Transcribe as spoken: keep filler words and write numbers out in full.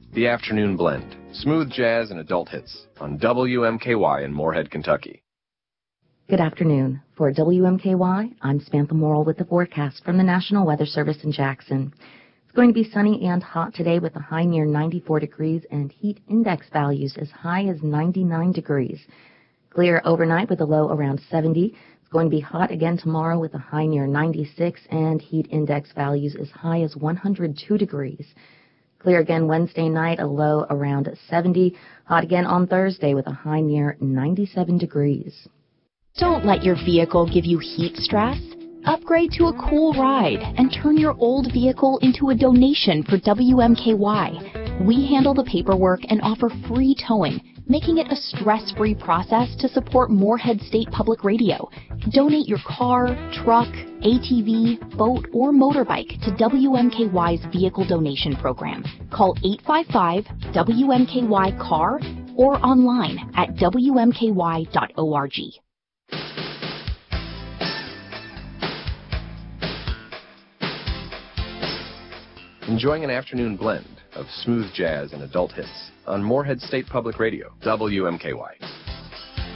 The Afternoon Blend, smooth jazz and adult hits on W M K Y in Moorhead, Kentucky. Good afternoon. For W M K Y, I'm Samantha Morrill with the forecast from the National Weather Service in Jackson. It's going to be sunny and hot today with a high near ninety-four degrees and heat index values as high as ninety-nine degrees. Clear overnight with a low around seventy. It's going to be hot again tomorrow with a high near ninety-six and heat index values as high as one hundred two degrees. Clear again Wednesday night, a low around seventy. Hot again on Thursday with a high near ninety-seven degrees. Don't let your vehicle give you heat stress. Upgrade to a cool ride and turn your old vehicle into a donation for W M K Y. We handle the paperwork and offer free towing, making it a stress-free process to support Moorhead State Public Radio. Donate your car, truck, A T V, boat, or motorbike to W M K Y's Vehicle Donation Program. Call eight five five W M K Y C A R or online at W M K Y dot org. Enjoying an afternoon blend of smooth jazz and adult hits on Moorhead State Public Radio, W M K Y.